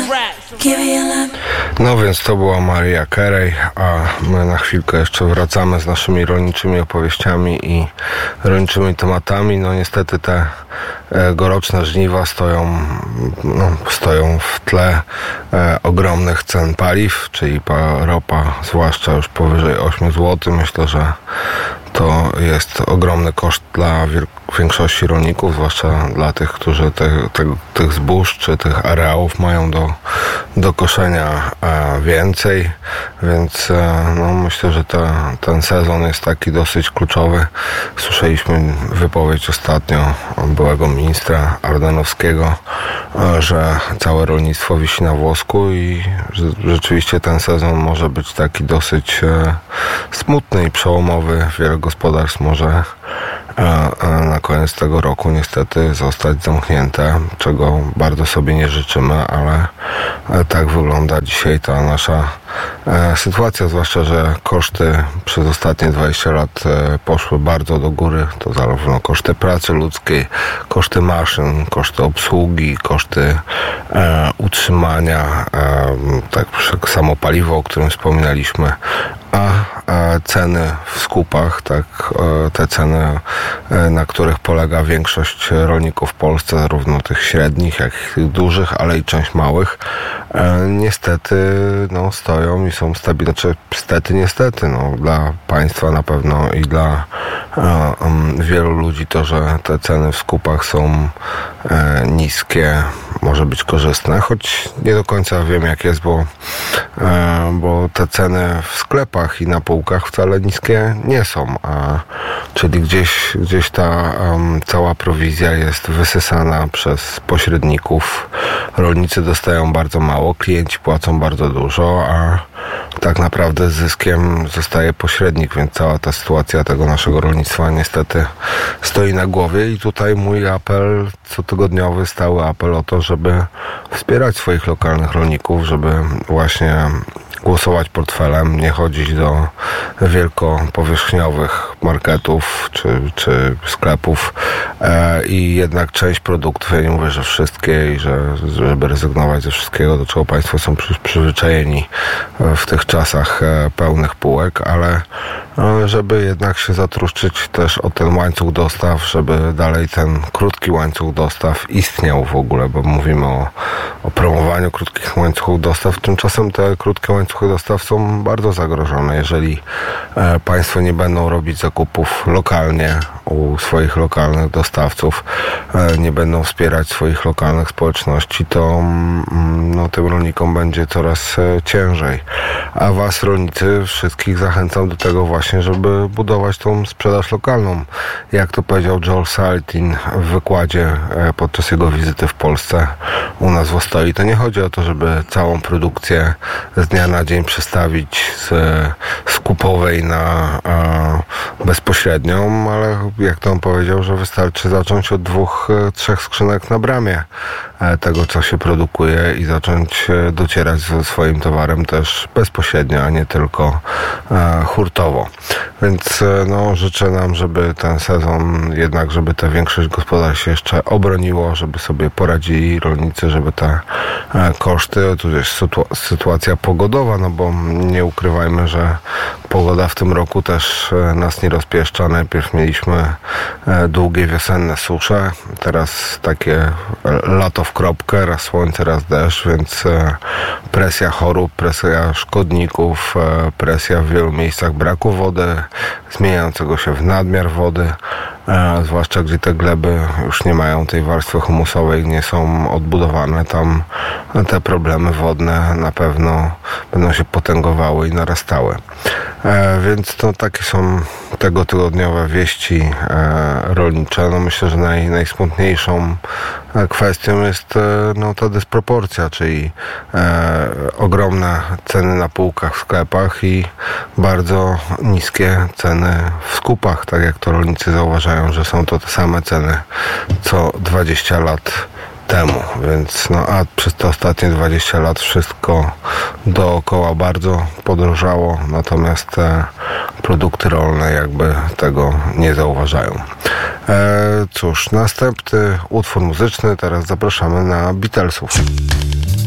No więc to była Mariah Carey, a my na chwilkę jeszcze wracamy z naszymi rolniczymi opowieściami i rolniczymi tematami. No niestety te gorączne żniwa stoją w tle ogromnych cen paliw, czyli ropa, zwłaszcza już powyżej 8 zł. Myślę, że to jest ogromny koszt dla większości rolników, zwłaszcza dla tych, którzy tych zbóż czy tych areałów mają do koszenia więcej, więc no, myślę, że ten sezon jest taki dosyć kluczowy. Słyszeliśmy wypowiedź ostatnio byłego ministra Ardanowskiego, że całe rolnictwo wisi na włosku i że rzeczywiście ten sezon może być taki dosyć smutny i przełomowy. Wiele gospodarstw może na koniec tego roku niestety zostać zamknięte, czego bardzo sobie nie życzymy, ale tak wygląda dzisiaj ta nasza sytuacja, zwłaszcza, że koszty przez ostatnie 20 lat poszły bardzo do góry. To zarówno koszty pracy ludzkiej, koszty maszyn, koszty obsługi, koszty utrzymania, tak samo paliwo, o którym wspominaliśmy, a ceny w skupach, tak, te ceny, na których polega większość rolników w Polsce, zarówno tych średnich, jak i tych dużych, ale i część małych, niestety no, stoją i są stabilne. Znaczy, niestety, no, dla państwa na pewno i dla wielu ludzi to, że te ceny w skupach są niskie, może być korzystne, choć nie do końca wiem, jak jest, bo te ceny w sklepach i na półkach wcale niskie nie są, czyli gdzieś ta cała prowizja jest wysysana przez pośredników. Rolnicy dostają bardzo mało, klienci płacą bardzo dużo, a tak naprawdę zyskiem zostaje pośrednik, więc cała ta sytuacja tego naszego rolnictwa niestety stoi na głowie i tutaj mój apel cotygodniowy, stały apel o to, żeby wspierać swoich lokalnych rolników, żeby właśnie głosować portfelem, nie chodzić do wielkopowierzchniowych marketów czy sklepów i jednak część produktów, ja nie mówię, że wszystkie i żeby rezygnować ze wszystkiego, do czego państwo są przyzwyczajeni w tych czasach pełnych półek, ale żeby jednak się zatroszczyć też o ten łańcuch dostaw, żeby dalej ten krótki łańcuch dostaw istniał w ogóle, bo mówimy o promowaniu krótkich łańcuchów dostaw. Tymczasem te krótkie łańcuchy dostaw są bardzo zagrożone. Jeżeli państwo nie będą robić zakupów lokalnie u swoich lokalnych dostawców, nie będą wspierać swoich lokalnych społeczności, to no, tym rolnikom będzie coraz ciężej. A was, rolnicy, wszystkich zachęcam do tego właśnie, żeby budować tą sprzedaż lokalną. Jak to powiedział Joel Salatin w wykładzie podczas jego wizyty w Polsce u nas w Ostoi, to nie chodzi o to, żeby całą produkcję z dnia na dzień przestawić z skupowej na bezpośrednią, ale jak to on powiedział, że wystarczy zacząć od 2-3 skrzynek na bramie tego, co się produkuje i zacząć docierać ze swoim towarem też bezpośrednio, a nie tylko hurtowo. Więc no, życzę nam, żeby ten sezon jednak, żeby ta większość gospodarstw się jeszcze obroniło, żeby sobie poradzili rolnicy, żeby te koszty, tu jest sytuacja pogodowa, no bo nie ukrywajmy, że pogoda w tym roku też nas nie rozpieszcza. Najpierw mieliśmy długie wiosenne susze, teraz takie lato w kropkę, raz słońce, raz deszcz, więc presja chorób, presja szkodników, presja w wielu miejscach braku wody, zmieniającego się w nadmiar wody, zwłaszcza gdzie te gleby już nie mają tej warstwy humusowej, nie są odbudowane, tam te problemy wodne na pewno będą się potęgowały i narastały. Więc to takie są tegotygodniowe wieści rolnicze. No myślę, że najsmutniejszą kwestią jest no, ta dysproporcja, czyli ogromne ceny na półkach w sklepach i bardzo niskie ceny w skupach, tak jak to rolnicy zauważają, że są to te same ceny co 20 lat temu, więc no a przez te ostatnie 20 lat wszystko dookoła bardzo podrożało, natomiast te produkty rolne jakby tego nie zauważają. Cóż, następny utwór muzyczny, teraz zapraszamy na Beatlesów.